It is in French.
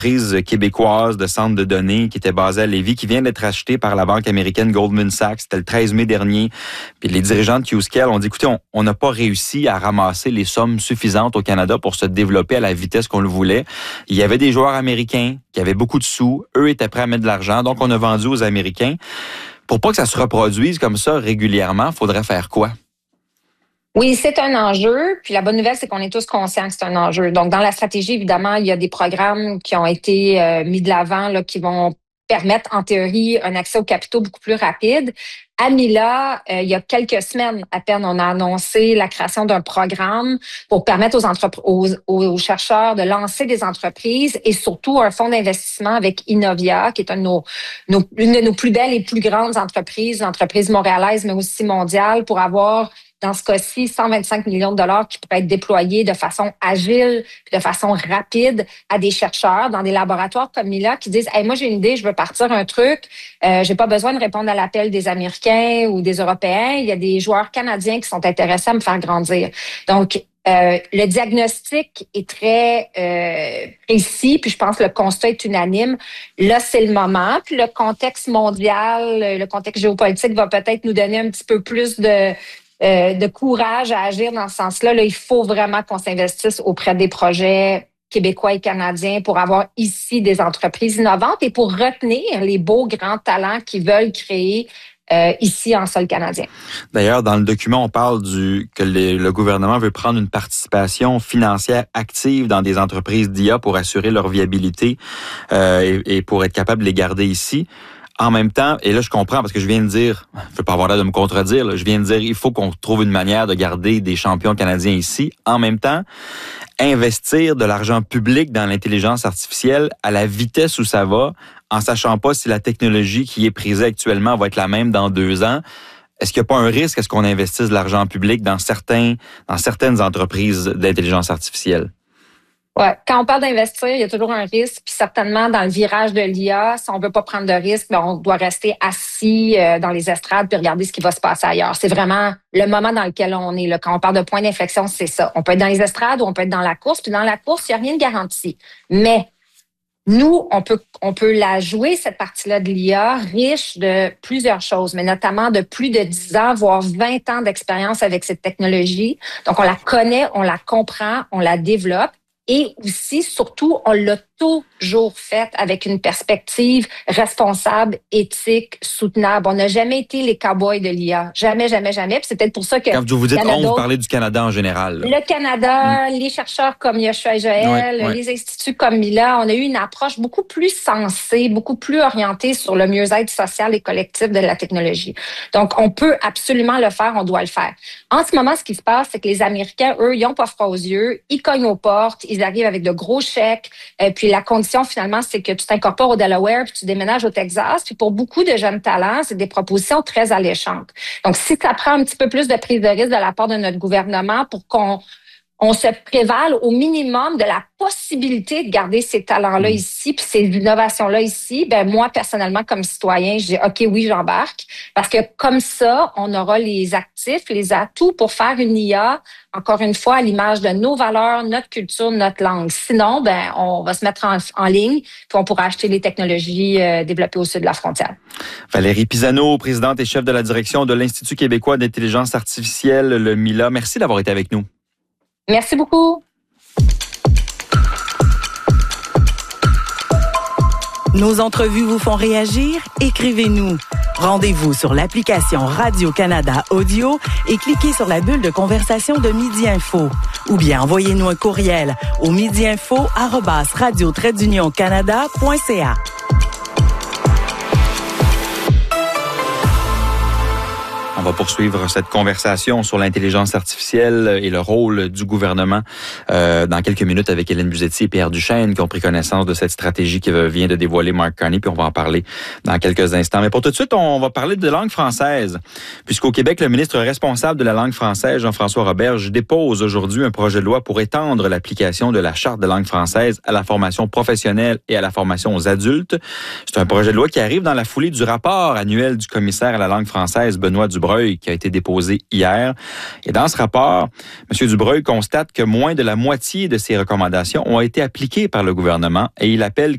entreprise québécoise de centre de données qui était basée à Lévis, qui vient d'être achetée par la banque américaine Goldman Sachs. C'était le 13 mai dernier. Puis les dirigeants de QScale ont dit, écoutez, on n'a pas réussi à ramasser les sommes suffisantes au Canada pour se développer à la vitesse qu'on le voulait. Il y avait des joueurs américains qui avaient beaucoup de sous. Eux étaient prêts à mettre de l'argent. Donc, on a vendu aux Américains. Pour pas que ça se reproduise comme ça régulièrement, il faudrait faire quoi? Oui, c'est un enjeu. Puis la bonne nouvelle, c'est qu'on est tous conscients que c'est un enjeu. Donc, dans la stratégie, évidemment, il y a des programmes qui ont été mis de l'avant là, qui vont permettre, en théorie, un accès aux capitaux beaucoup plus rapide. À Mila, il y a quelques semaines à peine, on a annoncé la création d'un programme pour permettre aux chercheurs de lancer des entreprises et surtout un fonds d'investissement avec Innovia, qui est une de nos plus belles et plus grandes entreprises, l'entreprise montréalaise, mais aussi mondiale, pour avoir dans ce cas-ci, 125 millions de dollars qui pourraient être déployés de façon agile, de façon rapide à des chercheurs dans des laboratoires comme Mila qui disent « Hey, moi, j'ai une idée, je veux partir un truc. J'ai pas besoin de répondre à l'appel des Américains ou des Européens. Il y a des joueurs canadiens qui sont intéressés à me faire grandir. » Donc, le diagnostic est très précis, puis je pense que le constat est unanime. Là, c'est le moment. Puis le contexte mondial, le contexte géopolitique va peut-être nous donner un petit peu plus de courage à agir dans ce sens-là. Là, il faut vraiment qu'on s'investisse auprès des projets québécois et canadiens pour avoir ici des entreprises innovantes et pour retenir les beaux grands talents qui veulent créer ici en sol canadien. D'ailleurs, dans le document, on parle que le gouvernement veut prendre une participation financière active dans des entreprises d'IA pour assurer leur viabilité et pour être capable de les garder ici. En même temps, et là je comprends parce que je viens de dire, je veux pas avoir l'air de me contredire, là, je viens de dire il faut qu'on trouve une manière de garder des champions canadiens ici. En même temps, investir de l'argent public dans l'intelligence artificielle à la vitesse où ça va, en sachant pas si la technologie qui est prisée actuellement va être la même dans 2 ans, est-ce qu'il n'y a pas un risque à ce qu'on investisse de l'argent public dans certaines entreprises d'intelligence artificielle? Ouais, quand on parle d'investir, il y a toujours un risque. Puis certainement, dans le virage de l'IA, si on veut pas prendre de risque, ben on doit rester assis dans les estrades puis regarder ce qui va se passer ailleurs. C'est vraiment le moment dans lequel on est. Là. Quand on parle de point d'inflexion, c'est ça. On peut être dans les estrades ou on peut être dans la course. Puis dans la course, il n'y a rien de garanti. Mais nous, on peut la jouer, cette partie-là de l'IA, riche de plusieurs choses, mais notamment de plus de 10 ans, voire 20 ans d'expérience avec cette technologie. Donc, on la connaît, on la comprend, on la développe. Et aussi, surtout, on l'a toujours fait avec une perspective responsable, éthique, soutenable. On n'a jamais été les cow-boys de l'IA. Jamais, jamais, jamais. Puis c'est peut-être pour ça que... Quand vous dites on, vous parlez du Canada en général. Là. Le Canada, les chercheurs comme Yoshua et Joël, les instituts comme Mila, on a eu une approche beaucoup plus sensée, beaucoup plus orientée sur le mieux-être social et collectif de la technologie. Donc, on peut absolument le faire, on doit le faire. En ce moment, ce qui se passe, c'est que les Américains, eux, ils n'ont pas froid aux yeux, ils cognent aux portes, ils arrivent avec de gros chèques, puis la condition, finalement, c'est que tu t'incorpores au Delaware puis tu déménages au Texas. Puis pour beaucoup de jeunes talents, c'est des propositions très alléchantes. Donc, si ça prend un petit peu plus de prise de risque de la part de notre gouvernement pour qu'on se prévale au minimum de la possibilité de garder ces talents-là ici puis ces innovations-là ici, ben moi, personnellement, comme citoyen, je dis OK, oui, j'embarque. Parce que comme ça, on aura les actifs, les atouts pour faire une IA, encore une fois, à l'image de nos valeurs, notre culture, notre langue. Sinon, ben on va se mettre en ligne puis on pourra acheter les technologies développées au sud de la frontière. Valérie Pisano, présidente et chef de la direction de l'Institut québécois d'intelligence artificielle, le MILA. Merci d'avoir été avec nous. Merci beaucoup. Nos entrevues vous font réagir? Écrivez-nous. Rendez-vous sur l'application Radio-Canada Audio et cliquez sur la bulle de conversation de Midi Info. Ou bien envoyez-nous un courriel au midiinfo@radio-canada.ca. On va poursuivre cette conversation sur l'intelligence artificielle et le rôle du gouvernement dans quelques minutes avec Hélène Buzetti et Pierre Duchesne qui ont pris connaissance de cette stratégie que vient de dévoiler Mark Carney, puis on va en parler dans quelques instants. Mais pour tout de suite, on va parler de langue française, puisqu'au Québec, le ministre responsable de la langue française, Jean-François Roberge, dépose aujourd'hui un projet de loi pour étendre l'application de la Charte de langue française à la formation professionnelle et à la formation aux adultes. C'est un projet de loi qui arrive dans la foulée du rapport annuel du commissaire à la langue française, Benoît Dubreuil, qui a été déposé hier. Et dans ce rapport, M. Dubreuil constate que moins de la moitié de ces recommandations ont été appliquées par le gouvernement et il appelle